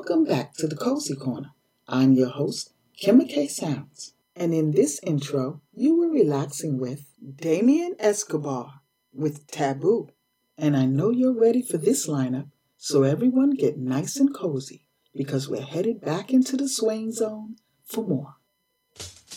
Welcome back to the Cozy Corner. I'm your host, Kim McKay Sounds. And in this intro, you were relaxing with Damien Escobar with Taboo. And I know you're ready for this lineup, so everyone get nice and cozy because we're headed back into the swaying zone for more.